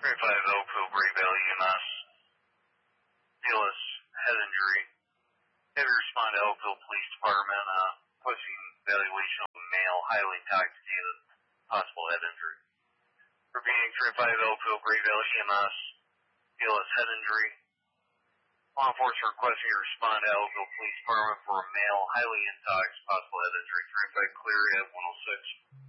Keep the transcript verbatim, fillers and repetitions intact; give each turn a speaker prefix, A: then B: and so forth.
A: thirty-five Oakville, Gray Valley E M S. Fearless head injury. Have you respond to Oakville Police Department, uh, requesting evaluation of a male, highly intoxicated, possible head injury. Repeating thirty-five Oakville, Gray Valley E M S. Fearless head injury. Law enforcement requesting you respond to Oakville Police Department for a male, highly intoxicated, possible head injury. thirty-five clear at one oh six.